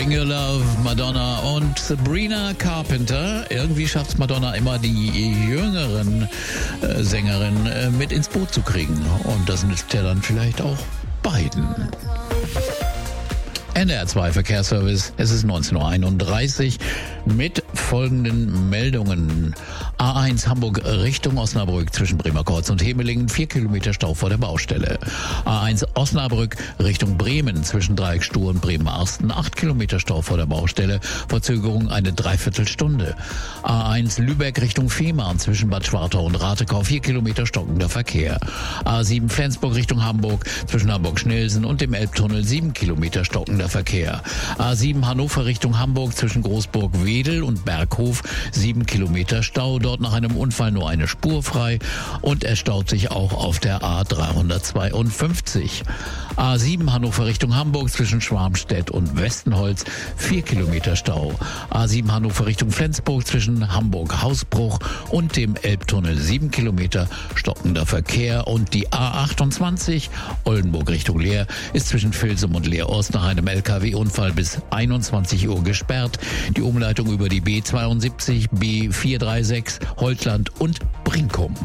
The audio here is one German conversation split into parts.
Bring Your Love, Madonna und Sabrina Carpenter. Irgendwie schafft es Madonna immer, die jüngeren Sängerinnen mit ins Boot zu kriegen. Und das nützt ja dann vielleicht auch beiden. NDR 2 Verkehrsservice, es ist 19.31 Uhr mit folgenden Meldungen. A1 Hamburg Richtung Osnabrück zwischen Bremerkreuz und Hemelingen, 4 Kilometer Stau vor der Baustelle. A1 Osnabrück Richtung Bremen zwischen Dreieckstuhl und Bremen-Arsten, 8 Kilometer Stau vor der Baustelle, Verzögerung eine Dreiviertelstunde. A1 Lübeck Richtung Fehmarn zwischen Bad Schwartau und Ratekau, 4 Kilometer stockender Verkehr. A7 Flensburg Richtung Hamburg zwischen Hamburg-Schnelsen und dem Elbtunnel, 7 Kilometer stockender Verkehr. A7 Hannover Richtung Hamburg zwischen Großburg-Wedel und Berghof, 7 Kilometer Stau, dort nach einem Unfall nur eine Spur frei und es staut sich auch auf der A352. A7 Hannover Richtung Hamburg zwischen Schwarmstedt und Westenholz, 4 Kilometer Stau. A7 Hannover Richtung Flensburg zwischen Hamburg-Hausbruch und dem Elbtunnel, 7 Kilometer stockender Verkehr. Und die A28 Oldenburg Richtung Leer ist zwischen Vilsum und Leer-Ost nach einem LKW-Unfall bis 21 Uhr gesperrt. Die Umleitung über die B72, B436, Holtland und Brinkum.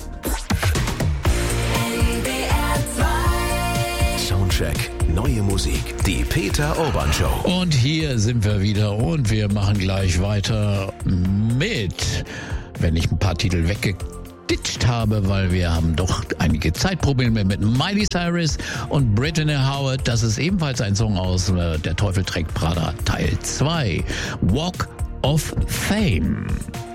Soundcheck, neue Musik, die Peter Urban Show. Und hier sind wir wieder und wir machen gleich weiter mit, wenn ich ein paar Titel weggeditscht habe, weil wir haben doch einige Zeitprobleme mit Miley Cyrus und Brittany Howard. Das ist ebenfalls ein Song aus Der Teufel trägt Prada Teil 2, Walk of Fame.